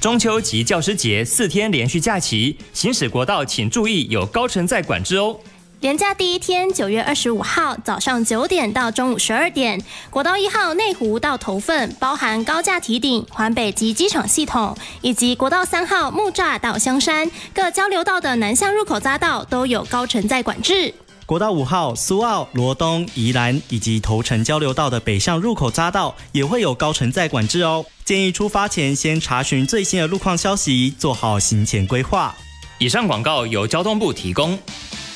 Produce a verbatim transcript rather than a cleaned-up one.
中秋及教师节四天连续假期，行驶国道请注意有高承载管制哦。 连假第一天，九月二十五号早上九点到中午十二点，国道一号内湖到头份，包含高架堤顶、环北及机场系统，以及国道三号木栅到香山各交流道的南向入口匝道都有高承载管制。 国道五号、苏澳、罗东、宜兰以及头城交流道的北向入口匝道也会有高承载管制哦。建议出发前先查询最新的路况消息，做好行前规划。 以上广告由交通部提供。